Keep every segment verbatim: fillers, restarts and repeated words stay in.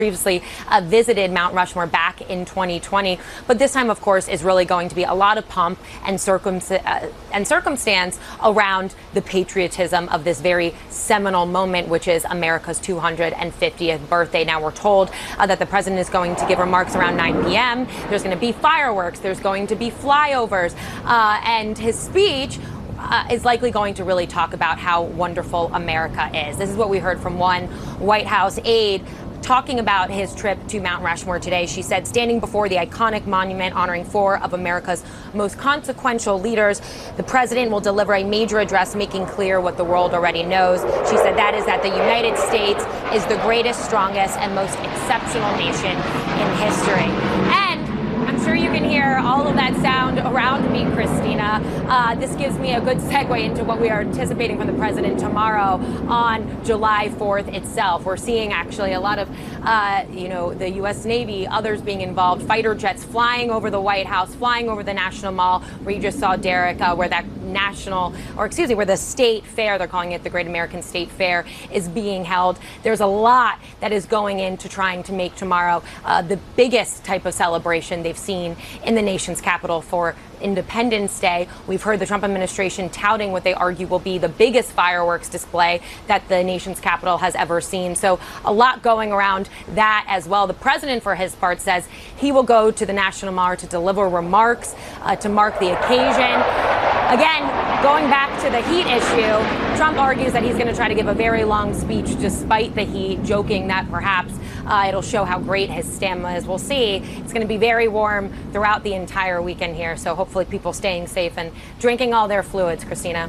previously uh, visited Mount Rushmore back in twenty twenty. But this time, of course, is really going to be a lot of pomp and, circum- uh, and circumstance around the patriotism of this very seminal moment, which is America's two hundred fiftieth birthday. Now, we're told uh, that the president is going to give remarks around nine p.m. There's going to be fireworks. There's going to be flyovers. Uh, and his speech Uh, is likely going to really talk about how wonderful America is. This is what we heard from one White House aide talking about his trip to Mount Rushmore today. She said, standing before the iconic monument honoring four of America's most consequential leaders, the president will deliver a major address making clear what the world already knows. She said that is that the United States is the greatest, strongest, and most exceptional nation in history. And I'm sure you can hear all of that sound around me, Christina. Uh, this gives me a good segue into what we are anticipating from the president tomorrow on July fourth itself. We're seeing actually a lot of, uh, you know, the U S Navy, others being involved, fighter jets flying over the White House, flying over the National Mall, where you just saw Derek, uh, where that national, or excuse me, where the state fair, they're calling it the Great American State Fair, is being held. There's a lot that is going into trying to make tomorrow uh, the biggest type of celebration they've seen in the nation's capital for Independence Day. We've heard the Trump administration touting what they argue will be the biggest fireworks display that the nation's capital has ever seen. So a lot going around that as well. The president, for his part, says he will go to the National Mall to deliver remarks uh, to mark the occasion. Again, going back to the heat issue, Trump argues that he's going to try to give a very long speech despite the heat, joking that perhaps uh, it'll show how great his stamina is. We'll see. It's going to be very warm throughout the entire weekend here, so hopefully people staying safe and drinking all their fluids, Christina.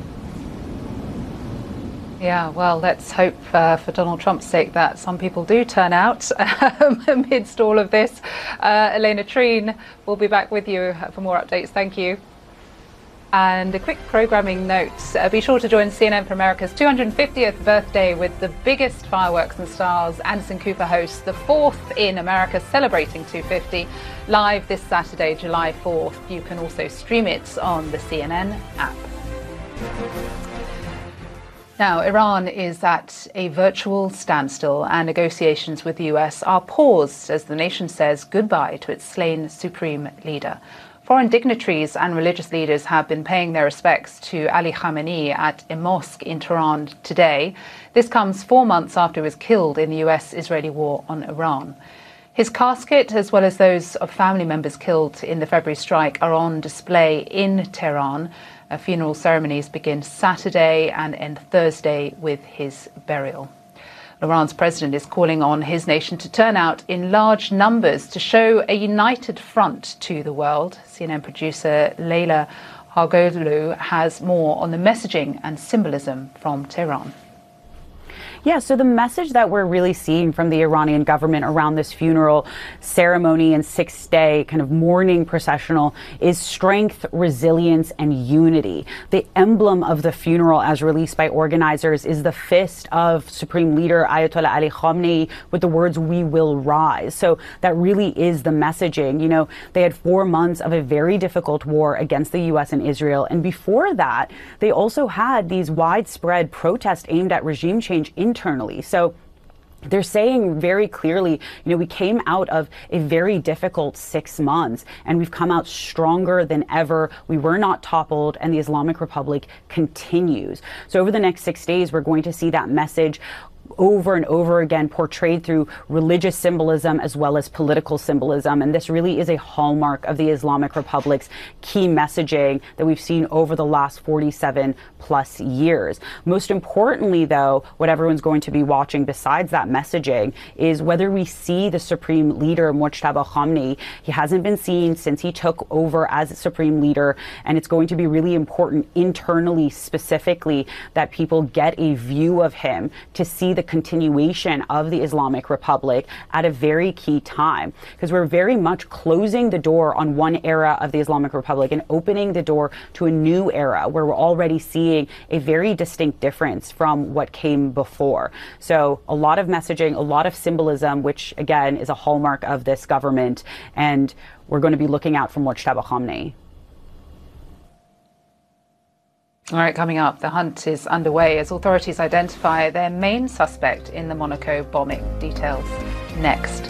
Yeah, well, let's hope uh, for Donald Trump's sake that some people do turn out um, amidst all of this. Uh, Elena Treen will be back with you for more updates. Thank you. And a quick programming note, uh, be sure to join C N N for America's two hundred fiftieth birthday with the biggest fireworks and stars. Anderson Cooper hosts the fourth in America celebrating two fifty live this Saturday, July fourth. You can also stream it on the C N N app. Now, Iran is at a virtual standstill and negotiations with the U S are paused as the nation says goodbye to its slain supreme leader. Foreign dignitaries and religious leaders have been paying their respects to Ali Khamenei at a mosque in Tehran today. This comes four months after he was killed in the U S-Israeli war on Iran. His casket, as well as those of family members killed in the February strike, are on display in Tehran. Uh, funeral ceremonies begin Saturday and end Thursday with his burial. Iran's president is calling on his nation to turn out in large numbers to show a united front to the world. C N N producer Leila Hargoglu has more on the messaging and symbolism from Tehran. Yeah, so the message that we're really seeing from the Iranian government around this funeral ceremony and six-day kind of mourning processional is strength, resilience, and unity. The emblem of the funeral, as released by organizers, is the fist of Supreme Leader Ayatollah Ali Khamenei with the words, "We will rise." So that really is the messaging. You know, they had four months of a very difficult war against the U S and Israel. And before that, they also had these widespread protests aimed at regime change in internally. So they're saying very clearly, you know, we came out of a very difficult six months and we've come out stronger than ever. We were not toppled and the Islamic Republic continues. So over the next six days, we're going to see that message over and over again portrayed through religious symbolism as well as political symbolism. And this really is a hallmark of the Islamic Republic's key messaging that we've seen over the last forty-seven plus years. Most importantly, though, what everyone's going to be watching besides that messaging is whether we see the Supreme Leader, Mojtaba Khamenei. He hasn't been seen since he took over as Supreme Leader, and it's going to be really important internally, specifically, that people get a view of him to see the continuation of the Islamic Republic at a very key time, because we're very much closing the door on one era of the Islamic Republic and opening the door to a new era where we're already seeing a very distinct difference from what came before. So a lot of messaging, a lot of symbolism, which again is a hallmark of this government, and we're going to be looking out for Mojtaba Khamenei. All right, coming up, the hunt is underway as authorities identify their main suspect in the Monaco bombing. Details next.